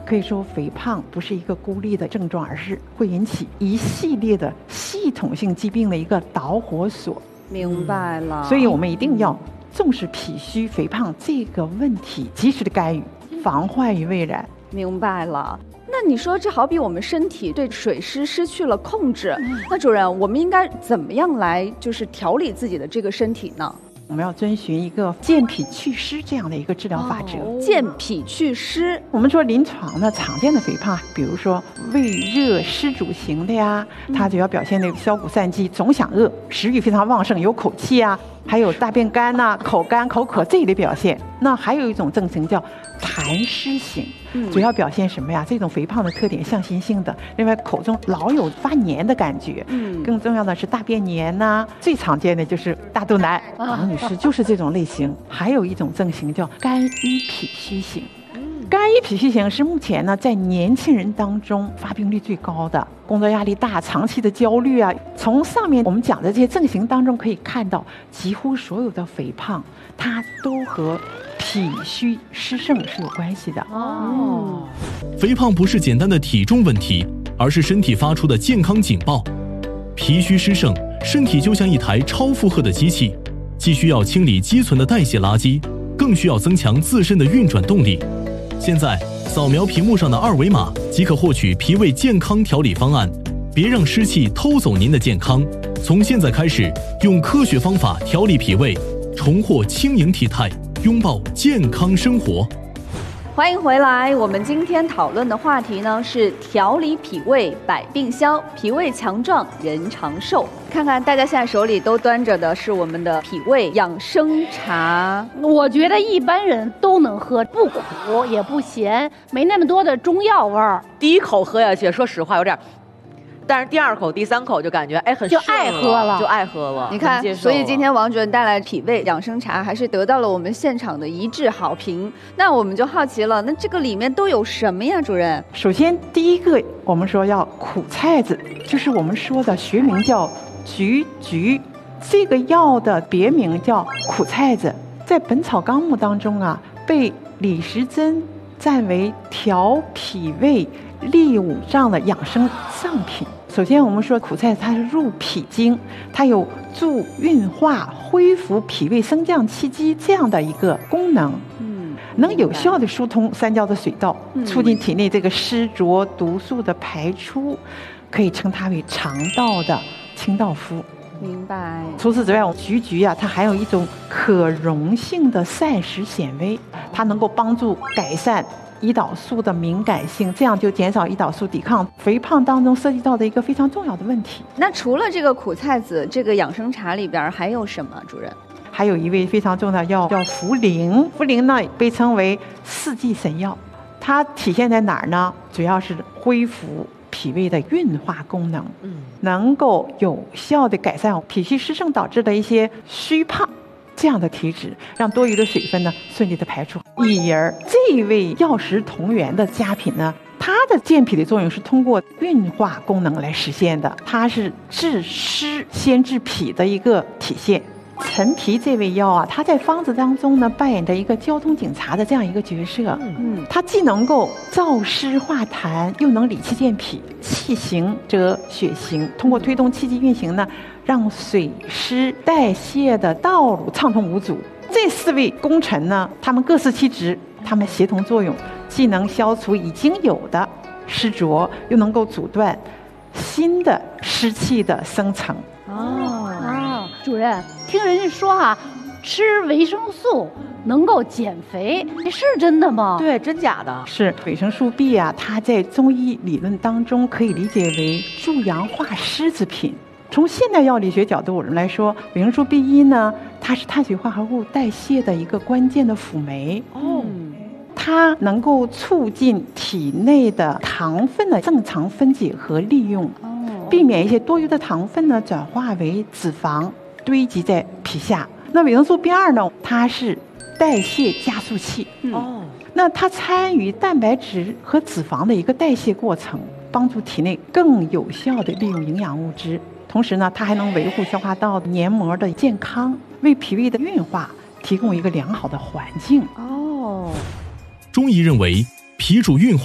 可以说肥胖不是一个孤立的症状，而是会引起一系列的系统性疾病的一个导火索。 明白了。 所以我们一定要重视脾虚肥胖这个问题，及时的干预，防患于未然。 明白了。那你说这好比我们身体对水湿失去了控制，那主任，我们应该怎么样来就是调理自己的这个身体呢？ 我们要遵循一个健脾祛湿这样的一个治疗法则。 健脾祛湿， 我们说临床呢常见的肥胖，比如说胃热湿阻型的呀，它主要表现那个消谷散饥、总想饿、食欲非常旺盛、有口气啊，还有大便干呐、口干口渴这一类表现。那还有一种症型叫痰湿型，主要表现什么呀？这种肥胖的特点向心性的，另外口中老有发黏的感觉，更重要的是大便黏呐，最常见的就是大肚腩，王女士就是这种类型。还有一种症型叫肝郁脾虚型。肝郁脾虚型是目前呢在年轻人当中发病率最高的，工作压力大、长期的焦虑啊。从上面我们讲的这些症型当中可以看到，几乎所有的肥胖它都和脾虚湿盛是有关系的。 肥胖不是简单的体重问题，而是身体发出的健康警报。脾虚湿盛，身体就像一台超负荷的机器，既需要清理积存的代谢垃圾，更需要增强自身的运转动力。现在扫描屏幕上的2维码即可获取脾胃健康调理方案，别让湿气偷走您的健康。从现在开始，用科学方法调理脾胃，重获轻盈体态，拥抱健康生活。 欢迎回来。我们今天讨论的话题呢是调理脾胃百病消，脾胃强壮人长寿。看看大家现在手里都端着的是我们的脾胃养生茶， 我觉得一般人都能喝，不苦也不咸，没那么多的中药味儿。 第一口喝下去，说实话有点，但是第2口、第3口就感觉很就爱喝了， 就爱喝了。 你看，所以今天王主任带来脾胃养生茶，还是得到了我们现场的一致好评。那我们就好奇了，那这个里面都有什么呀，主任？ 首先第一个，我们说要苦菜子，就是我们说的学名叫菊菊，这个药的别名叫苦菜子，在《本草纲目》当中啊，被李时珍赞为调脾胃利五脏的养生上品。首先我们说苦菜它是入脾经，它有助运化、恢复脾胃升降气机这样的一个功能，能有效的疏通三焦的水道，促进体内这个湿浊毒素的排出，可以称它为肠道的清道夫。 明白。 除此之外，菊菊啊，它含有一种可溶性的膳食纤维，它能够帮助改善胰岛素的敏感性，这样就减少胰岛素抵抗肥胖当中涉及到的一个非常重要的问题。 那除了这个苦菜子，这个养生茶里边还有什么，主任？ 还有一味非常重要的药叫茯苓，茯苓呢被称为4剂神药，它体现在哪儿呢？主要是恢复脾胃的运化功能，能够有效的改善脾虚湿盛导致的一些虚胖这样的体质，让多余的水分呢顺利的排出。以而这位药食同源的佳品呢，它的健脾的作用是通过运化功能来实现的，它是治湿先治脾的一个体现。陈皮这味药啊，它在方子当中呢扮演着一个交通警察的这样一个角色。它既能够燥湿化痰，又能理气健脾。气行则血行，通过推动气机运行呢，让水湿代谢的道路畅通无阻。这4位功臣呢，他们各司其职，他们协同作用，既能消除已经有的湿浊，又能够阻断新的湿气的生成。 主任，听人家说吃维生素能够减肥，是真的吗？ 对，真假的？ 是维生素 B 啊，它在中医理论当中可以理解为助阳化湿之品。从现代药理学角度我们来说，维生素 B1 呢，它是碳水化合物代谢的一个关键的辅酶。它能够促进体内的糖分的正常分解和利用，避免一些多余的糖分呢转化为脂肪堆积在皮下。那维生素 B2 呢，它是代谢加速器。那它参与蛋白质和脂肪的一个代谢过程，帮助体内更有效的利用营养物质。同时呢，它还能维护消化道黏膜的健康，为脾胃的运化提供一个良好的环境。 中医认为，脾主运化